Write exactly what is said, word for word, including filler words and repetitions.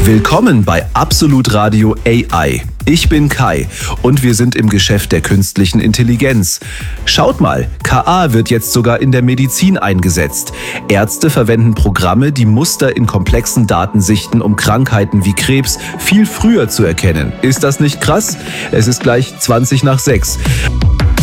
Willkommen bei Absolut Radio A I. Ich bin Kai und wir sind im Geschäft der künstlichen Intelligenz. Schaut mal, K A wird jetzt sogar in der Medizin eingesetzt. Ärzte verwenden Programme, die Muster in komplexen Daten sichten, um Krankheiten wie Krebs viel früher zu erkennen. Ist das nicht krass? Es ist gleich zwanzig nach sechs.